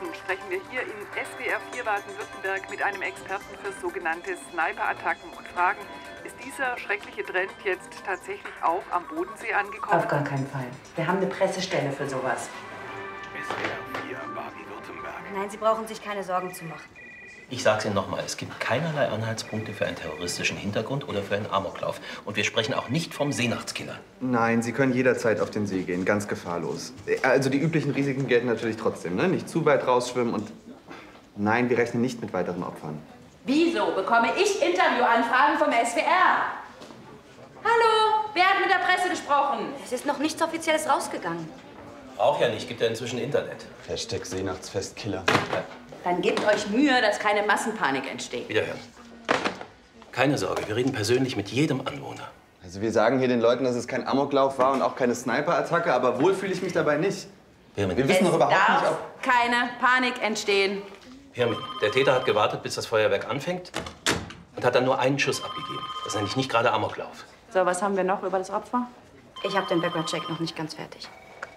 Minuten sprechen wir hier in SWR 4 Baden-Württemberg mit einem Experten für sogenannte Sniper-Attacken und fragen, ist dieser schreckliche Trend jetzt tatsächlich auch am Bodensee angekommen? Auf gar keinen Fall. Wir haben eine Pressestelle für sowas. SWR 4 Baden-Württemberg. Nein, Sie brauchen sich keine Sorgen zu machen. Ich sag's Ihnen nochmal, es gibt keinerlei Anhaltspunkte für einen terroristischen Hintergrund oder für einen Amoklauf. Und wir sprechen auch nicht vom Seenachtskiller. Nein, Sie können jederzeit auf den See gehen, ganz gefahrlos. Also die üblichen Risiken gelten natürlich trotzdem, ne? Nicht zu weit rausschwimmen und nein, wir rechnen nicht mit weiteren Opfern. Wieso bekomme ich Interviewanfragen vom SWR? Hallo, wer hat mit der Presse gesprochen? Es ist noch nichts Offizielles rausgegangen. Auch ja nicht, gibt ja inzwischen Internet. Hashtag Seenachtsfestkiller. Dann gebt euch Mühe, dass keine Massenpanik entsteht. Wiederhören. Keine Sorge, wir reden persönlich mit jedem Anwohner. Also wir sagen hier den Leuten, dass es kein Amoklauf war und auch keine Sniper-Attacke, aber wohl fühle ich mich dabei nicht. Pirmin, Wir wissen doch überhaupt nicht, darf ob... keine Panik entstehen. Pirmin, der Täter hat gewartet, bis das Feuerwerk anfängt und hat dann nur einen Schuss abgegeben. Das ist eigentlich nicht gerade Amoklauf. So, was haben wir noch über das Opfer? Ich habe den Background-Check noch nicht ganz fertig.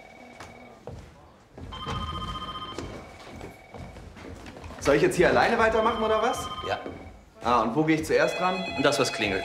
Soll ich jetzt hier alleine weitermachen oder was? Ja. Ah, und wo gehe ich zuerst ran? Und das, was klingelt.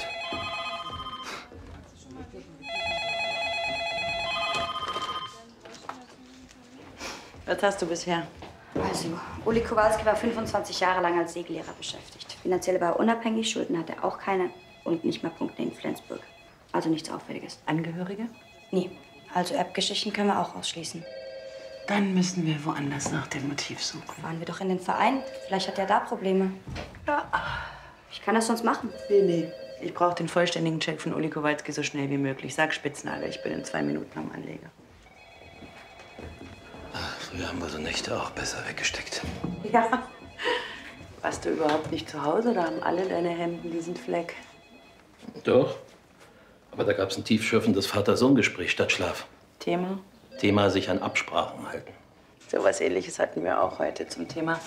Was hast du bisher? Also, Uli Kowalski war 25 Jahre lang als Segellehrer beschäftigt. Finanziell war er unabhängig, Schulden hat er auch keine und nicht mal Punkte in Flensburg. Also nichts Auffälliges. Angehörige? Nee, also Erbgeschichten können wir auch ausschließen. Dann müssen wir woanders nach dem Motiv suchen. Fahren wir doch in den Verein. Vielleicht hat er da Probleme. Ja. Ich kann das sonst machen. Nee. Ich brauche den vollständigen Check von Uli Kowalski so schnell wie möglich. Sag Spitznagel, ich bin in 2 Minuten am Anleger. Früher haben wir so Nächte auch besser weggesteckt. Ja. Warst du überhaupt nicht zu Hause? Da haben alle deine Hemden diesen Fleck. Doch. Aber da gab es ein tiefschürfendes Vater-Sohn-Gespräch statt Schlaf. Thema? Thema sich an Absprachen halten. So was Ähnliches hatten wir auch heute zum Thema